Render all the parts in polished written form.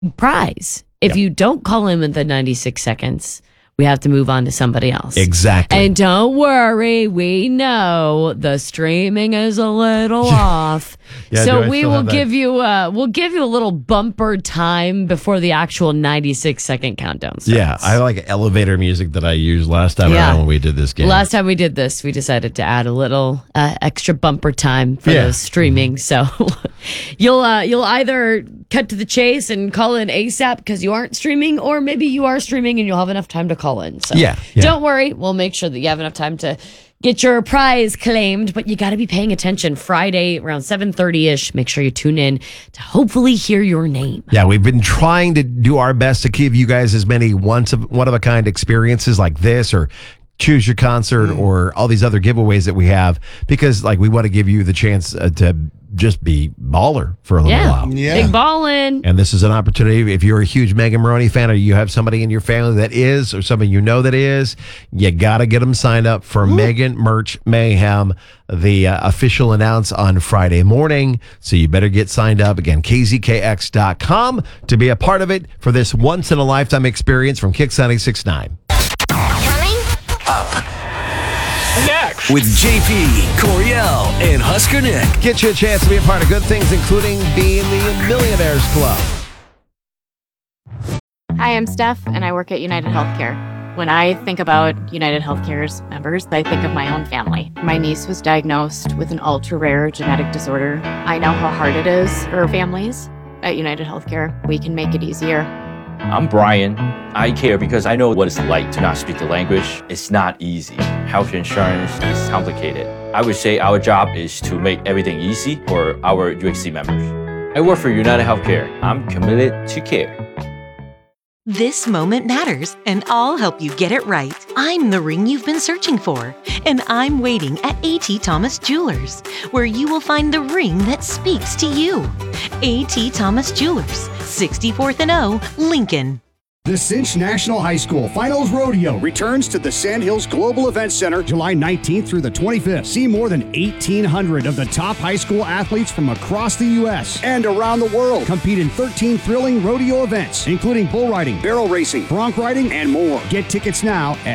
prize. If you don't call in within 96 seconds, we have to move on to somebody else. Exactly. And don't worry, we know the streaming is a little off. So we will give you a little bumper time before the actual 96-second countdown starts. Yeah, I like elevator music that I used last time around when we did this game. Last time we did this, we decided to add a little extra bumper time for the streaming. So you'll either cut to the chase and call in ASAP because you aren't streaming, or maybe you are streaming and you'll have enough time to call in. So don't worry, we'll make sure that you have enough time to get your prize claimed, but you got to be paying attention. Friday around 7:30ish. Make sure you tune in to hopefully hear your name. Yeah, we've been trying to do our best to give you guys as many one of a kind experiences like this, or Choose Your Concert, or all these other giveaways that we have, because we want to give you the chance to just be baller for a little while. Yeah, big ballin'. And this is an opportunity. If you're a huge Megan Maroney fan, or you have somebody in your family that is, or somebody you know that is, you got to get them signed up for Megan Merch Mayhem, the official announce on Friday morning. So you better get signed up. Again, kzkx.com to be a part of it for this once-in-a-lifetime experience from Kix 96.9. With JP, Coriel, and Husker Nick. Get you a chance to be a part of good things, including being the Millionaires Club. Hi, I'm Steph, and I work at United Healthcare. When I think about United Healthcare's members, I think of my own family. My niece was diagnosed with an ultra-rare genetic disorder. I know how hard it is for families. At United Healthcare, we can make it easier. I'm Brian. I care because I know what it's like to not speak the language. It's not easy. Health insurance is complicated. I would say our job is to make everything easy for our UHC members. I work for United Healthcare. I'm committed to care. This moment matters, and I'll help you get it right. I'm the ring you've been searching for, and I'm waiting at A.T. Thomas Jewelers, where you will find the ring that speaks to you. A.T. Thomas Jewelers, 64th and O, Lincoln. The Cinch National High School Finals Rodeo returns to the Sandhills Global Events Center July 19th through the 25th. See more than 1,800 of the top high school athletes from across the U.S. and around the world compete in 13 thrilling rodeo events, including bull riding, barrel racing, bronc riding, and more. Get tickets now at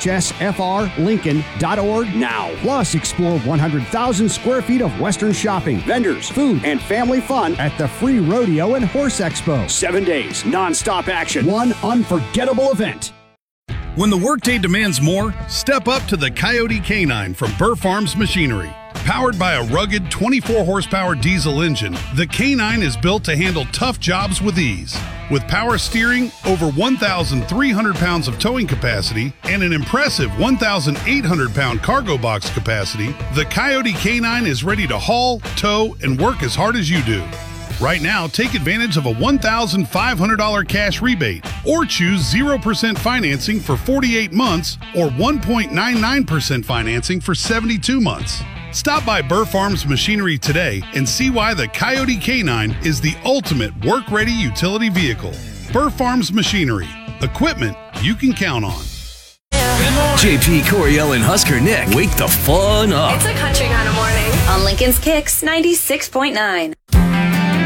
nhsfrlincoln.org now. Plus, explore 100,000 square feet of Western shopping, vendors, food, and family fun at the Free Rodeo and Horse Expo. 7 days, non-stop action. One unforgettable event. When the workday demands more, step up to the Coyote K9 from Burr Farms Machinery. Powered by a rugged 24 horsepower diesel engine, the K9 is built to handle tough jobs with ease. With power steering, over 1,300 pounds of towing capacity, and an impressive 1,800 pound cargo box capacity, the Coyote K9 is ready to haul, tow, and work as hard as you do. Right now, take advantage of a $1,500 cash rebate, or choose 0% financing for 48 months or 1.99% financing for 72 months. Stop by Burr Farms Machinery today and see why the Coyote K9 is the ultimate work-ready utility vehicle. Burr Farms Machinery, equipment you can count on. JP, Coriel, and Husker Nick, wake the fun up. It's a country kind of morning on Lincoln's Kicks 96.9.